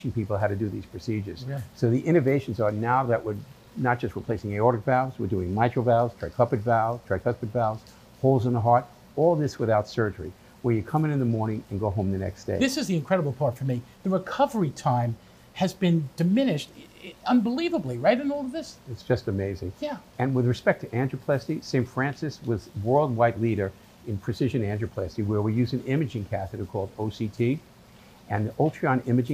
people how to do these procedures. Yeah. So the innovations are now that we're not just replacing aortic valves, we're doing mitral valves, tricuspid valves, holes in the heart, all this without surgery, where you come in the morning and go home the next day. This is the incredible part for me. The recovery time has been diminished unbelievably, right, in all of this? It's just amazing. Yeah. And with respect to angioplasty, St. Francis was worldwide leader in precision angioplasty, where we use an imaging catheter called OCT, and the Ultron imaging